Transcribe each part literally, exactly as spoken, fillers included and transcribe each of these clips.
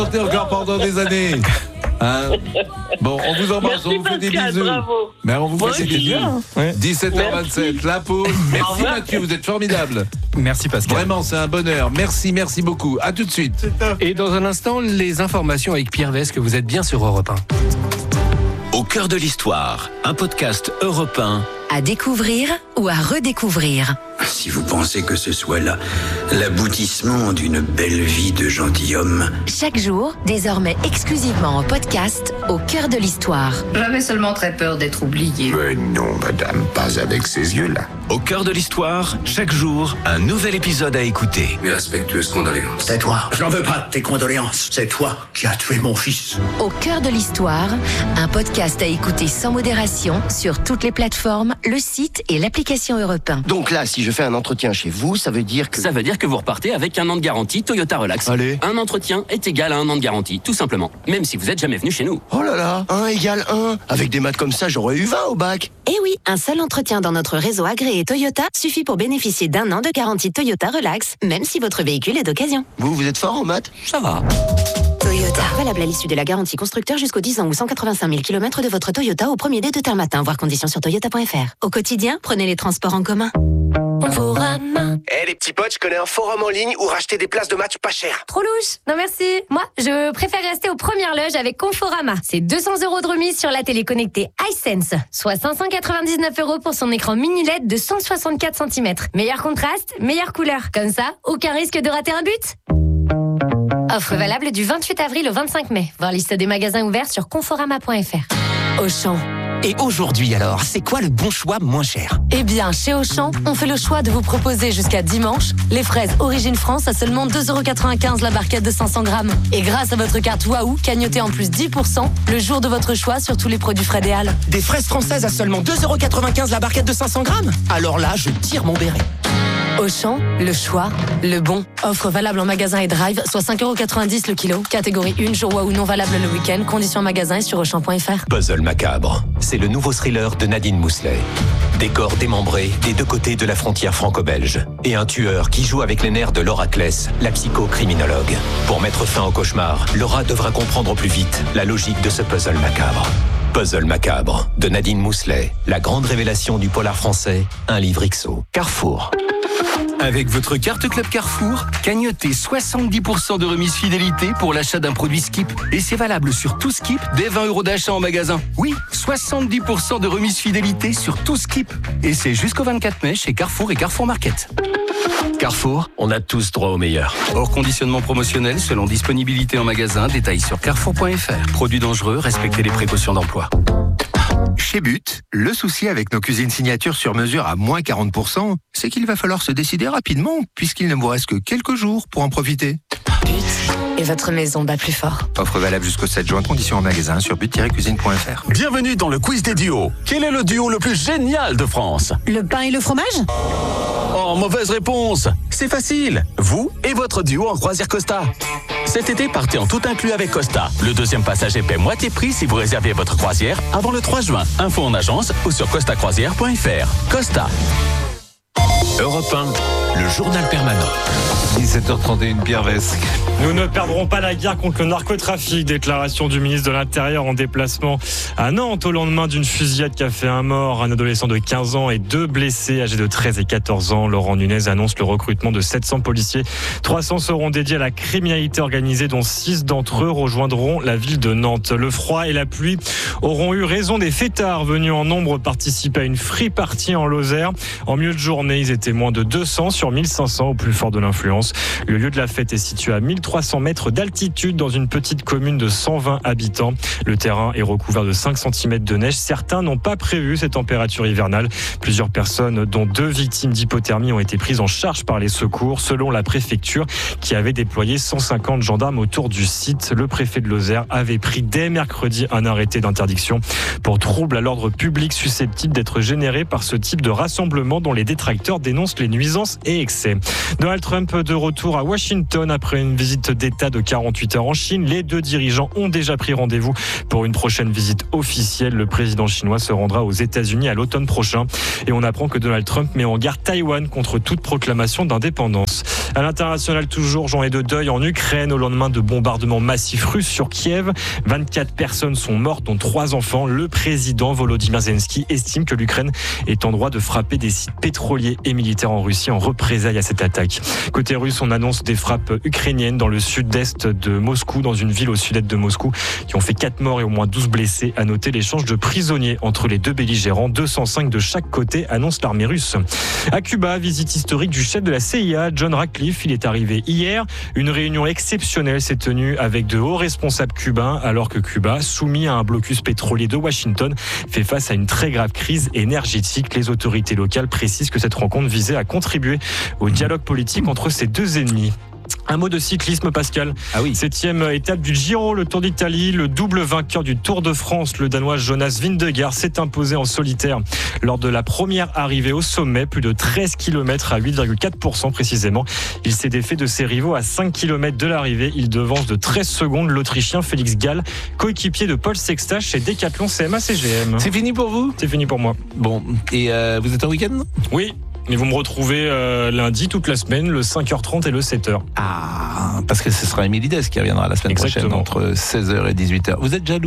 chanter encore pendant des années. Hein, bon, on vous embrasse, Merci on vous fait des Pascal, bisous. bravo. Mais on vous Moi fait des aussi. bisous. Ouais. dix-sept heures vingt-sept, Merci. la pause. Merci revoir. Mathieu, vous êtes formidable. Merci Pascal. Vraiment, c'est un bonheur. Merci, merci beaucoup. À tout de suite. Et dans un instant, les informations avec Pierre Vest, que vous êtes bien sur Europe un. Au cœur de l'histoire, un podcast Europe un. À découvrir ou à redécouvrir. Si vous pensez que ce soit là l'aboutissement d'une belle vie de gentilhomme, Chaque jour, désormais exclusivement en podcast, au cœur de l'histoire. J'avais seulement très peur d'être oublié. Mais non, madame, pas avec ces yeux-là. Au cœur de l'histoire, chaque jour, un nouvel épisode à écouter. mes respectueuses condoléances. C'est toi. Je n'en veux pas de tes condoléances. C'est toi qui as tué mon fils. Au cœur de l'histoire, un podcast à écouter sans modération sur toutes les plateformes, le site et l'application Europe un. Donc là, si je fais un entretien chez vous, ça veut dire que... Ça veut dire que vous repartez avec un an de garantie Toyota Relax. Allez. Un entretien est égal à un an de garantie, tout simplement. Même si vous n'êtes jamais venu chez nous. Oh là là, un égale un. Avec des maths comme ça, j'aurais eu vingt au bac. Eh oui, un seul entretien dans notre réseau agréé Toyota suffit pour bénéficier d'un an de garantie Toyota Relax, même si votre véhicule est d'occasion. Vous, vous êtes fort en maths? Ça va. Toyota. Valable à l'issue de la garantie constructeur jusqu'aux dix ans ou cent quatre-vingt-cinq mille kilomètres de votre Toyota au premier dé de terme matin. Voir conditions sur toyota point f r. Au quotidien, prenez les transports en commun. Conforama. Eh les petits potes, je connais un forum en ligne où racheter des places de match pas cher. Trop louche. Non merci. Moi, je préfère rester aux premières loges avec Conforama. C'est deux cents euros de remise sur la télé connectée iSense, soit cinq cent quatre-vingt-dix-neuf euros pour son écran mini L E D de cent soixante-quatre centimètres. Meilleur contraste, meilleure couleur. Comme ça, aucun risque de rater un but. Offre valable du vingt-huit avril au vingt-cinq mai. Voir liste des magasins ouverts sur conforama point f r. Auchan. Et aujourd'hui alors, c'est quoi le bon choix moins cher? Eh bien, chez Auchan, on fait le choix de vous proposer jusqu'à dimanche les fraises Origine France à seulement deux euros quatre-vingt-quinze la barquette de cinq cents grammes. Et grâce à votre carte Waouh, cagnotez en plus dix pour cent le jour de votre choix sur tous les produits frais des Halles. Des fraises françaises à seulement deux euros quatre-vingt-quinze la barquette de cinq cents grammes? Alors là, je tire mon béret. Auchan, le choix, le bon. Offre valable en magasin et drive, soit cinq euros quatre-vingt-dix le kilo. Catégorie un, jour Waouh non valable le week-end. Conditions en magasin et sur auchan point f r. Puzzle macabre, c'est le nouveau thriller de Nadine Mousselet. Des corps démembrés des deux côtés de la frontière franco-belge. Et un tueur qui joue avec les nerfs de Laura Kless, la psychocriminologue. Pour mettre fin au cauchemar, Laura devra comprendre au plus vite la logique de ce puzzle macabre. Puzzle macabre, de Nadine Mousselet, la grande révélation du polar français, un livre X O. Carrefour. Avec votre carte Club Carrefour, cagnotez soixante-dix pour cent de remise fidélité pour l'achat d'un produit Skip. Et c'est valable sur tout Skip dès vingt euros d'achat en magasin. Oui, soixante-dix pour cent de remise fidélité sur tout Skip. Et c'est jusqu'au vingt-quatre mai chez Carrefour et Carrefour Market. Carrefour, on a tous droit au meilleur. Hors conditionnement promotionnel selon disponibilité en magasin, détails sur carrefour point f r. Produits dangereux, respectez les précautions d'emploi. Chez But, le souci avec nos cuisines signatures sur mesure à moins quarante pour cent, c'est qu'il va falloir se décider rapidement, puisqu'il ne vous reste que quelques jours pour en profiter. But, et votre maison bat plus fort. Offre valable jusqu'au sept juin, conditions en magasin sur but tiret cuisine point f r. Bienvenue dans le quiz des duos. Quel est le duo le plus génial de France? Le pain et le fromage? Oh, mauvaise réponse. C'est facile. Vous et votre duo en croisière Costa. Cet été, partez en tout inclus avec Costa. Le deuxième passager paie moitié prix si vous réservez votre croisière avant le trois juin. Info en agence ou sur costa croisière point f r. Costa. Europe un, le journal permanent. dix-sept heures trente et une, Pierre Vesque. Nous ne perdrons pas la guerre contre le narcotrafic. Déclaration du ministre de l'Intérieur en déplacement à Nantes au lendemain d'une fusillade qui a fait un mort, un adolescent de quinze ans et deux blessés âgés de treize et quatorze ans. Laurent Nunez annonce le recrutement de sept cents policiers. trois cents seront dédiés à la criminalité organisée, dont six d'entre eux rejoindront la ville de Nantes. Le froid et la pluie auront eu raison des fêtards venus en nombre participer à une free party en Lozère. En milieu de journée, ils étaient moins de deux cents sur mille cinq cents au plus fort de l'influence. Le lieu de la fête est situé à mille trois cents mètres d'altitude dans une petite commune de cent vingt habitants. Le terrain est recouvert de cinq centimètres de neige. Certains n'ont pas prévu ces températures hivernales. Plusieurs personnes, dont deux victimes d'hypothermie, ont été prises en charge par les secours. Selon la préfecture, qui avait déployé cent cinquante gendarmes autour du site, le préfet de Lozère avait pris dès mercredi un arrêté d'interdiction pour trouble à l'ordre public susceptible d'être généré par ce type de rassemblement dont les détracteurs dénoncent les nuisances et excès. Donald Trump de retour à Washington après une visite visite d'État de quarante-huit heures en Chine. Les deux dirigeants ont déjà pris rendez-vous pour une prochaine visite officielle. Le président chinois se rendra aux États-Unis à l'automne prochain. Et on apprend que Donald Trump met en garde Taïwan contre toute proclamation d'indépendance. À l'international toujours, journée de deuil en Ukraine au lendemain de bombardements massifs russes sur Kiev. vingt-quatre personnes sont mortes, dont trois enfants. Le président Volodymyr Zelensky estime que l'Ukraine est en droit de frapper des sites pétroliers et militaires en Russie en représailles à cette attaque. Côté russe, on annonce des frappes ukrainiennes dans le sud-est de Moscou, dans une ville au sud-est de Moscou, qui ont fait quatre morts et au moins douze blessés. À noter l'échange de prisonniers entre les deux belligérants, deux cent cinq de chaque côté, annonce l'armée russe. À Cuba, visite historique du chef de la C I A, John Ratcliffe. Il est arrivé hier. Une réunion exceptionnelle s'est tenue avec de hauts responsables cubains, alors que Cuba, soumis à un blocus pétrolier de Washington, fait face à une très grave crise énergétique. Les autorités locales précisent que cette rencontre visait à contribuer au dialogue politique entre ces deux ennemis. Un mot de cyclisme, Pascal. Ah oui. Septième étape du Giro, le Tour d'Italie. Le double vainqueur du Tour de France, le Danois Jonas Vingegaard, s'est imposé en solitaire lors de la première arrivée au sommet. Plus de treize kilomètres à huit virgule quatre pour cent précisément. Il s'est défait de ses rivaux à cinq kilomètres de l'arrivée. Il devance de treize secondes l'Autrichien Félix Gall, coéquipier de Paul Sexta chez Decathlon C M A C G M. C'est fini pour vous ? C'est fini pour moi. Bon, et euh, vous êtes en week-end ? Oui. Mais vous me retrouvez euh, lundi toute la semaine, le cinq heures trente et le sept heures. Ah, parce que ce sera Émilie Dès qui reviendra la semaine Exactement. prochaine entre seize heures et dix-huit heures. Vous êtes jaloux ?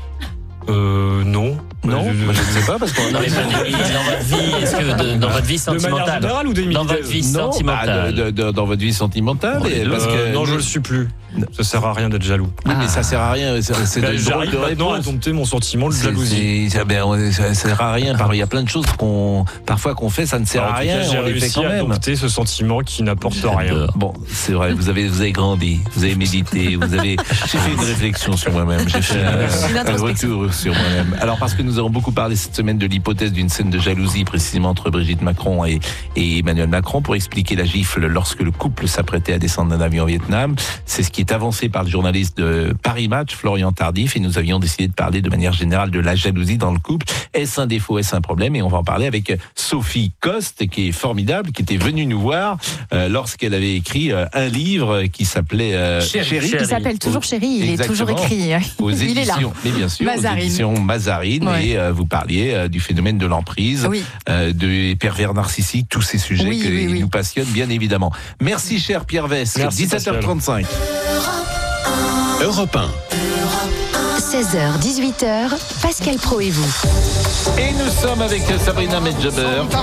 Euh, non. Non, je, moi, je ne sais pas parce qu'on Non, mais dans votre vie, est-ce que de- dans votre vie De manière sentimentale, générale ou d'Émilie dans votre Dez vie non, sentimentale, bah, de- de- dans votre vie sentimentale, et parce Euh, que non, je le suis plus. Ça sert à rien d'être jaloux. Oui, mais ça sert à rien. C'est c'est Ben, de J'arrive drôle de maintenant à réponse. dompter mon sentiment de C'est- jalousie. c'est- ça, ben, on- ça sert à rien. Par- Il y a plein de choses qu'on, parfois qu'on fait, ça ne sert Alors, en à tout rien. cas, j'ai On les fait réussi quand à même. dompter ce sentiment qui n'apporte rien. Bon, c'est vrai. Vous avez, vous avez grandi, vous avez médité, vous avez. J'ai fait une réflexion sur moi-même. J'ai fait Une un, un retour sur moi-même. Alors parce que nous avons beaucoup parlé cette semaine de l'hypothèse d'une scène de jalousie, précisément entre Brigitte Macron et, et Emmanuel Macron, pour expliquer la gifle lorsque le couple s'apprêtait à descendre d'un avion au Vietnam. C'est ce qui est avancé par le journaliste de Paris Match, Florian Tardif, et nous avions décidé de parler de manière générale de la jalousie dans le couple. Est-ce un défaut, est-ce un problème? Et on va en parler avec Sophie Coste, qui est formidable, qui était venue nous voir euh, lorsqu'elle avait écrit euh, un livre qui s'appelait euh, Chérie. Il s'appelle toujours Chérie, il est Exactement. toujours écrit. Aux Il est là. éditions, mais bien sûr, Mazarine. aux éditions Mazarine, Ouais. et euh, vous parliez euh, du phénomène de l'emprise, Oui. euh, des pervers narcissiques, tous ces sujets Oui, qui oui, oui. nous passionnent bien évidemment. Merci cher Pierre Vest, Merci, dix-sept heures trente-cinq. Europe un. seize heures, dix-huit heures, Pascal Pro et vous. Et nous sommes avec Sabrina Medjaber.